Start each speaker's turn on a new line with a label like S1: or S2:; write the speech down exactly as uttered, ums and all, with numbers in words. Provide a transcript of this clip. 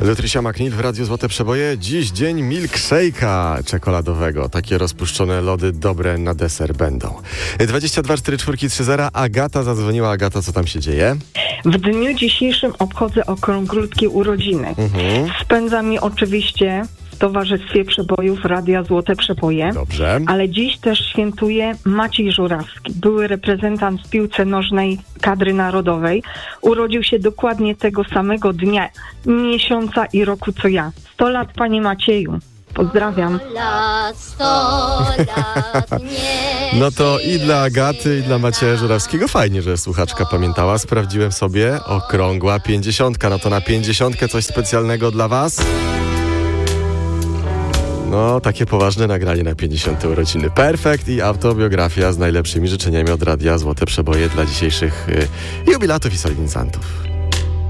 S1: Lutrysia McNeil w Radiu Złote Przeboje. Dziś dzień milkshake'a czekoladowego. Takie rozpuszczone lody dobre na deser będą. dwadzieścia dwa cztery cztery trzy zero. Agata zadzwoniła. Agata, co tam się dzieje?
S2: W dniu dzisiejszym obchodzę okrąglutkie urodziny.
S1: Mhm.
S2: Spędzam je oczywiście w Towarzystwie Przebojów Radia Złote Przeboje.
S1: Dobrze.
S2: Ale dziś też świętuje Maciej Żurawski, były reprezentant w piłce nożnej kadry narodowej. Urodził się dokładnie tego samego dnia, miesiąca i roku co ja. sto lat, panie Macieju. Pozdrawiam.
S1: No to i dla Agaty, i dla Macieja Żurawskiego fajnie, że słuchaczka pamiętała. Sprawdziłem sobie. Okrągła pięćdziesiątka. No to na pięćdziesiątkę coś specjalnego dla was? No, takie poważne nagranie na pięćdziesiąte urodziny. Perfekt i autobiografia z najlepszymi życzeniami od Radia Złote Przeboje dla dzisiejszych y, jubilatów i solenizantów.